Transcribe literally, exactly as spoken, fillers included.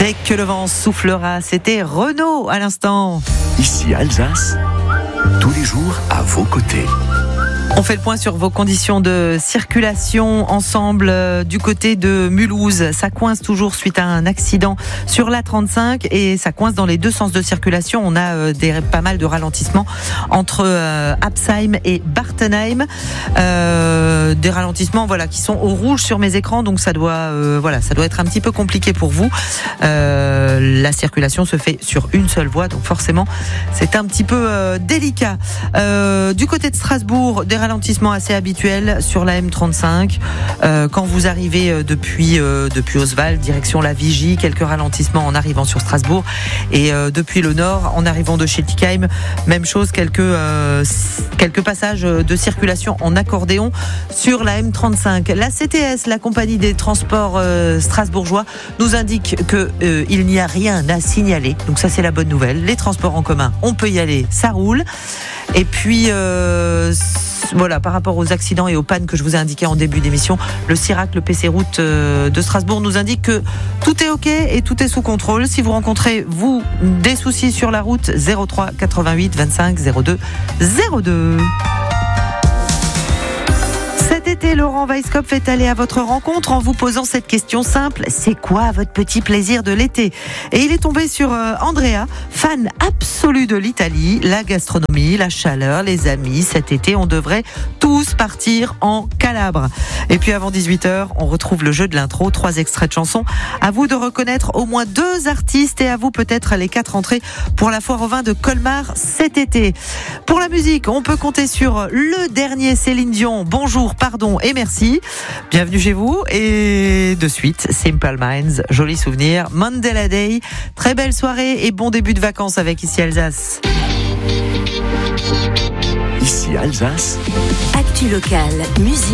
Dès que le vent soufflera, c'était Renaud à l'instant. Ici Alsace, tous les jours à vos côtés. On fait le point sur vos conditions de circulation ensemble euh, du côté de Mulhouse. Ça coince toujours suite à un accident sur l'A trente-cinq et ça coince dans les deux sens de circulation. On a euh, des, pas mal de ralentissements entre euh, Absheim et Bartenheim. Euh, des ralentissements voilà, qui sont au rouge sur mes écrans, donc ça doit, euh, voilà, ça doit être un petit peu compliqué pour vous. Euh, la circulation se fait sur une seule voie, donc forcément c'est un petit peu euh, délicat. Euh, du côté de Strasbourg, des ralentissements assez habituels sur la M trente-cinq. Euh, quand vous arrivez depuis, euh, depuis Oswald, direction la Vigie, quelques ralentissements en arrivant sur Strasbourg. Et euh, depuis le nord, en arrivant de Schiltigheim, même chose, quelques, euh, quelques passages de circulation en accordéon sur la M trente-cinq. La C T S, la compagnie des transports euh, strasbourgeois, nous indique qu'il euh, n'y a rien à signaler. Donc ça, c'est la bonne nouvelle. Les transports en commun, on peut y aller, ça roule. Et puis, euh, voilà, par rapport aux accidents et aux pannes que je vous ai indiquées en début d'émission, le CIRAC, le P C Route de Strasbourg nous indique que tout est OK et tout est sous contrôle. Si vous rencontrez, vous, des soucis sur la route, zéro trois quatre-vingt-huit vingt-cinq zéro deux zéro deux. Cet été, Laurent Weisskopf est allé à votre rencontre en vous posant cette question simple. C'est quoi votre petit plaisir de l'été ? Et il est tombé sur euh, Andrea, fan absolu de l'Italie, la gastronomie, la chaleur, les amis. Cet été, on devrait tous partir en Calabre. Et puis avant dix-huit heures, on retrouve le jeu de l'intro, trois extraits de chansons. À vous de reconnaître au moins deux artistes et à vous peut-être les quatre entrées pour la foire au vin de Colmar cet été. Pour la musique, on peut compter sur le dernier Céline Dion. Bonjour, pardon et merci. Bienvenue chez vous. Et de suite, Simple Minds, joli souvenir. Mandela Day, très belle soirée et bon début de vacances avec Ici Alsace. Ici Alsace. Actu locale, musique.